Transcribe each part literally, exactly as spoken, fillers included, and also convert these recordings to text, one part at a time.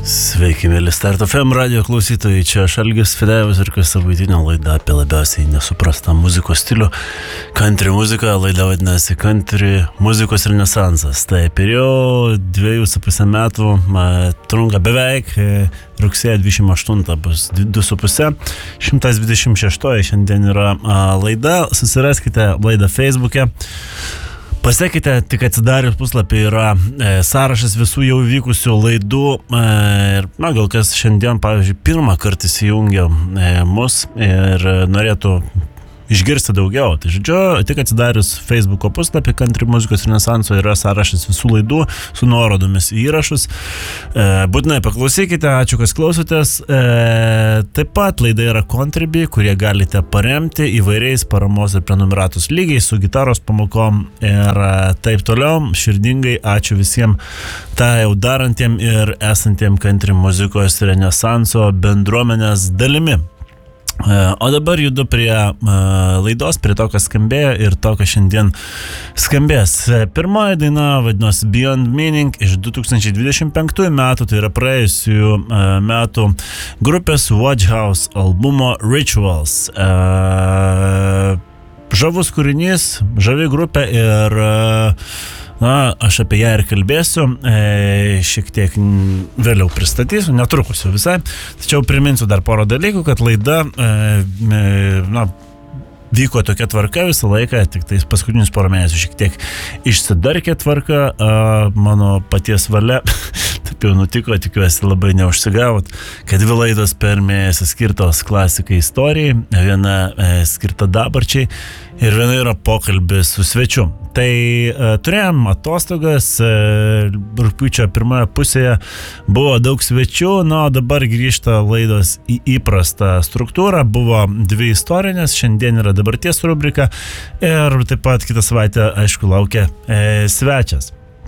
Sveiki, mėly Start F M radio klausytojai, čia aš Algis Fidejevas ir kas savaitinė laida apie labiausiai nesuprastą muzikos stilių. Country muzika, laida vadinasi Country muzikos renesansas. Tai per jau dviejų su pusę metų ma, trunka beveik, rugsėjo dvidešimt aštunta bus du su pusė, šimtas dvidešimt šeštoji šiandien yra a, laida, susiraskite laidą Facebook'e. Pasiekite, tik atsidarius puslapį yra e, sąrašas visų jau vykusių laidų e, ir, na, gal kas šiandien, pavyzdžiui, pirmą kartą įsijungia e, mus ir norėtų išgirsti daugiau. Tai žodžiu, tik atsidarius Facebook'o puslapį Country muzikos renesanso yra sąrašas visų laidų su nuorodomis į įrašus. E, būtinai paklausykite, ačiū, kas klausotės. E, taip pat laida yra Contribui, kurie galite paremti įvairiais paramos ir prenumeratos lygiais su gitaros pamokom ir taip toliau. Širdingai ačiū visiems tą jau darantiem ir esantiem Country muzikos renesanso bendruomenės dalimi. O dabar judu prie uh, laidos, prie to, kas skambėjo ir to, kas šiandien skambės. Pirmoji daina vadinosi Beyond Meaning iš du tūkstančiai dvidešimt penktųjų metų, tai yra praėjusių uh, metų grupės Watchhouse albumo Rituals. Uh, žavus kūrinys, žavi grupė ir uh, na, aš apie ją ir kalbėsiu, e, šiek tiek vėliau pristatysiu, netrukus jau visai. Tačiau priminsiu dar porą dalykų, kad laida e, e, na, vyko tokia tvarka visą laiką, tik tais paskutinius porą mėnesių šiek tiek išsidarkė tvarka, a, mano paties valia, taip jau nutiko, tikiuosi labai neužsigavot, kad dvi laidos per mėnesį skirtos klasikai istorijai, viena e, skirta dabarčiai ir viena yra pokalbis su svečiu. Tai e, turėjom atostogas, e, rugpjūčio pirmoje pusėje buvo daug svečių, nu, dabar grįžta laidos į įprastą struktūrą, buvo dvi istorinės, šiandien yra dabarties rubrika ir taip pat kitą savaitę, aišku, laukia e, svečias.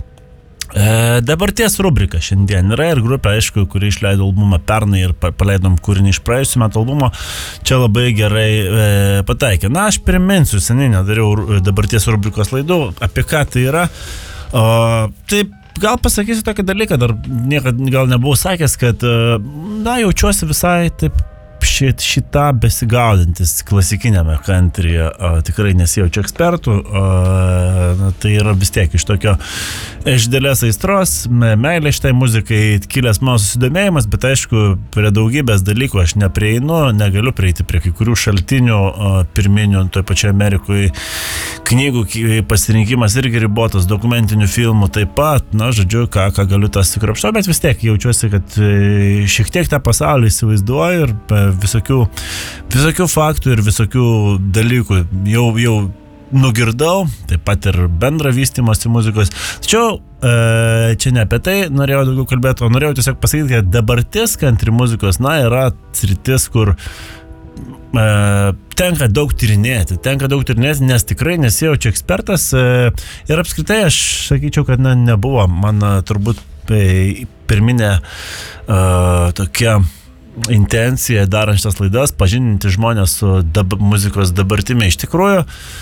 E, dabarties rubrika šiandien yra ir grupė, aišku, kuri išleido albumą pernai ir paleidom kūrinį iš praėjusių metų albumo, čia labai gerai e, pataikė. Na, aš priminsiu, seniai nedariau dabarties rubrikos laidų, apie ką tai yra. O, taip, gal pasakysiu tokį dalyką, dar niekad gal nebuvau sakęs, kad, na, jaučiuosi visai taip šit, šitą besigaudantis klasikinėme countryje, tikrai nesijaučiu ekspertų, o, na, tai yra vis tiek iš tokio iš didelės aistros, meilė šitai muzikai kilęs mano susidomėjimas, bet aišku, prie daugybės dalykų aš neprieinu, negaliu prieiti prie kai kurių šaltinių o, pirminių, toj pačioje Amerikoje knygų pasirinkimas irgi ribotas, dokumentinių filmų taip pat, na, žodžiu, ką, ką galiu tas sukrapšto, bet vis tiek jaučiuosi, kad šiek tiek tą pasaulį įsivaizduoju ir visokių, visokių faktų ir visokių dalykų jau, jau nugirdau, taip pat ir bendrą vystymąsi muzikos. Tačiau e, čia ne apie tai norėjau daugiau kalbėti, o norėjau tiesiog pasakyti, kad dabartis country muzikos, na, yra sritis, kur e, tenka daug tyrinėti, tenka daug tyrinėti, nes tikrai nesijaučiu ekspertas e, ir apskritai aš sakyčiau, kad na, nebuvo man turbūt e, pirminė e, tokia intencija darant šitas laidas, pažindinti žmonės su dab- muzikos dabartimi. Iš tikrųjų,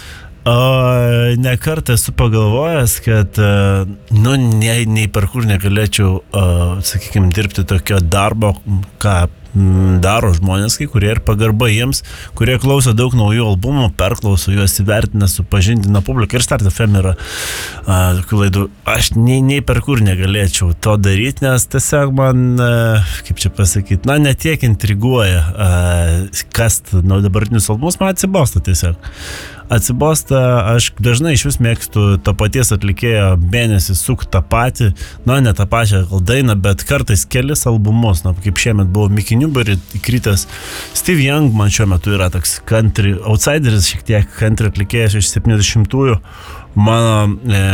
uh, ne kartą esu pagalvojęs, kad uh, nu, nei, nei per kur negalėčiau, uh, sakykime, dirbti tokio darbo, ką daro žmonės, kai kurie ir pagarba jiems, kurie klauso daug naujų albumų, perklauso juos, įvertina, supažindina publiką ir Start F M yra a, tokių laidų. Aš nei, nei per kur negalėčiau to daryti, nes tiesiog man, a, kaip čia pasakyti, na, netiek intriguoja, a, kas nu, dabartinius albumus, man atsibosta tiesiog. Atsibosta, aš dažnai iš vis mėgstu to paties atlikėjo mėnesį suk tą patį, na, ne tą pačią gal dainą, bet kartais kelis albumus, na, kaip šiemet buvo Mickey Newbury įkritęs, Steve Young man šiuo metu yra toks country outsideris, šiek tiek country atlikėjas iš septyniasdešimtųjų, mano e,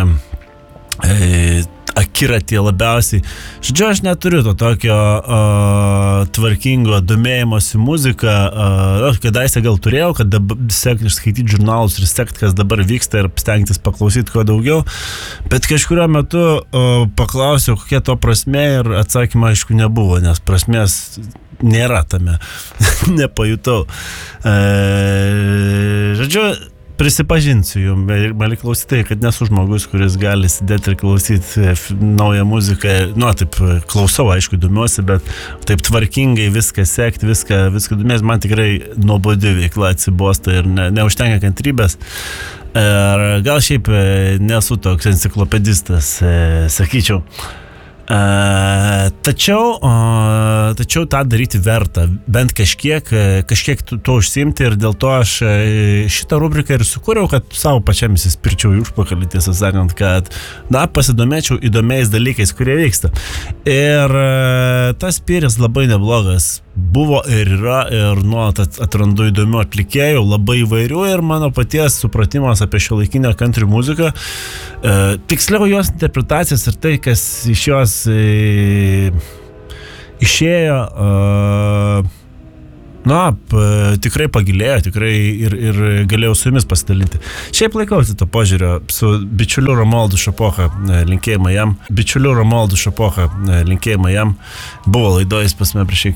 e, akiratį labiausiai. Žodžiu, aš neturiu to tokio uh, tvarkingo domėjimosi muziką, uh, kadaise gal turėjau, kad dabar sekti, skaityti žurnalus ir sekti, kas dabar vyksta ir stengtis paklausyti kuo daugiau, bet kažkurio metu uh, paklausiau, kokia to prasmė ir atsakymą aišku nebuvo, nes prasmės nėra tame, nepajutau. Uh, žodžiu, prisipažinsiu jums, mėly klausytojai, kad nesu žmogus, kuris gali sėdėti ir klausyti naują muziką. Nu, taip, klausau, aišku, domiuosi, bet taip tvarkingai viską sekti, viską, viską domiuosi. Man tikrai nuobodi veikla atsibosta ir ne, neužtenka kantrybės. Ir gal šiaip nesu toks enciklopedistas, sakyčiau. Uh, tačiau, uh, tačiau tą daryti verta, bent kažkiek, kažkiek to užsiimti ir dėl to aš šitą rubriką ir sukūriau, kad savo pačiam įsispirčiau į užpakalį, tiesą sakant, kad, na, pasidomėčiau įdomiais dalykais, kurie vyksta. Ir uh, tas spyris labai neblogas buvo ir yra, ir nuolat atrandu įdomių atlikėjų, labai įvairių, ir mano paties supratimas apie šiuolaikinę country muziką, e, tiksliau jos interpretacijas ir tai, kas iš jos e, išėjo, e, na, p, tikrai pagilėjo, tikrai ir, ir galėjau su jumis pasidalinti. Šiaip laikausi to požiūrio su bičiuliu Romualdu Šapocha, linkėjimai jam. Bičiuliu Romualdu Šapocha, linkėjimai jam. Buvo laidojęs pas mane prieš